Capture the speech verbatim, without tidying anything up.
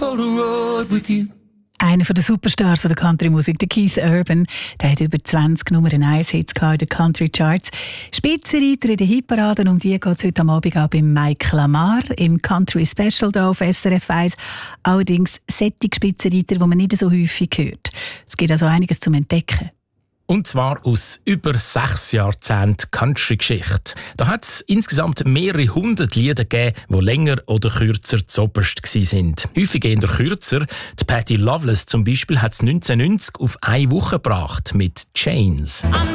Polaroid with you. Einer der Superstars der Country-Musik, der Keith Urban, der hat über zwanzig Nummer eins Hits in den Country Charts. Spitzenreiter in den Hitparaden, um die geht es heute Abend auch bei Mike Lamar im Country Special hier auf S R F eins. Allerdings sättige Spitzenreiter, die man nicht so häufig hört. Es gibt also einiges zum Entdecken. Und zwar aus über sechs Jahrzehnten Country-Geschichte. Da hat es insgesamt mehrere hundert Lieder gegeben, die länger oder kürzer zoberst waren. Häufig eher kürzer. Die Patti Loveless zum Beispiel hat es neunzehnhundertneunzig auf eine Woche gebracht mit «Chains».